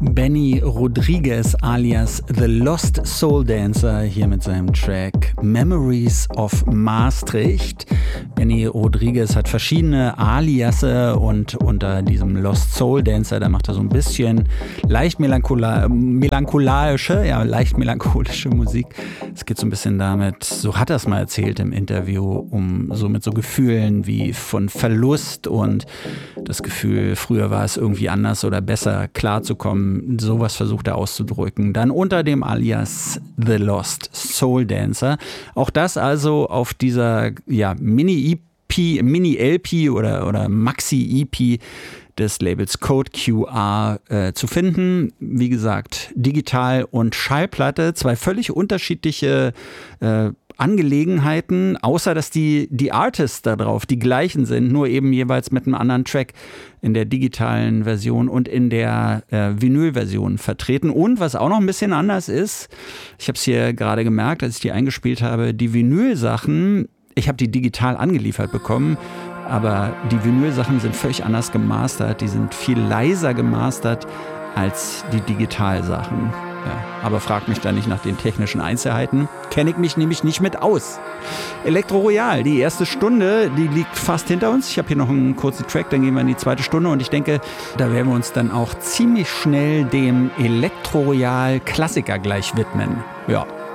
Benny Rodriguez alias The Lost Soul Dancer hier mit seinem Track Memories of Maastricht. Benny Rodriguez hat verschiedene Aliasse und unter diesem Lost Soul Dancer, da macht er so ein bisschen leicht melancholische Musik. Es geht so ein bisschen damit, so hat er es mal erzählt im Interview, um so mit so Gefühlen wie von Verlust und das Gefühl, früher war es irgendwie anders oder besser klarzukommen. Sowas versucht er auszudrücken. Dann unter dem Alias The Lost Soul Dancer. Auch das also auf dieser Mini-LP oder Maxi-EP des Labels Code QR zu finden. Wie gesagt, digital und Schallplatte. Zwei völlig unterschiedliche Angelegenheiten, außer dass die Artists da drauf die gleichen sind, nur eben jeweils mit einem anderen Track in der digitalen Version und in der Vinyl-Version vertreten. Und was auch noch ein bisschen anders ist, ich habe es hier gerade gemerkt, als ich die eingespielt habe, die Vinyl-Sachen, ich habe die digital angeliefert bekommen, aber die Vinyl-Sachen sind völlig anders gemastert, die sind viel leiser gemastert als die Digital-Sachen. Ja, aber fragt mich da nicht nach den technischen Einzelheiten. Kenne ich mich nämlich nicht mit aus. Elektro Royal, die erste Stunde, die liegt fast hinter uns. Ich habe hier noch einen kurzen Track, dann gehen wir in die zweite Stunde und ich denke, da werden wir uns dann auch ziemlich schnell dem Elektro Royal Klassiker gleich widmen. Ja.